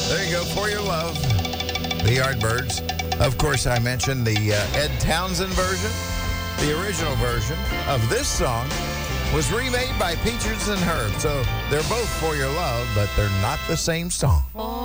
There you go, For Your Love, the Yardbirds. Of course, I mentioned the Ed Townsend version. The original version of this song was remade by Peaches and Herb. So they're both For Your Love, but they're not the same song.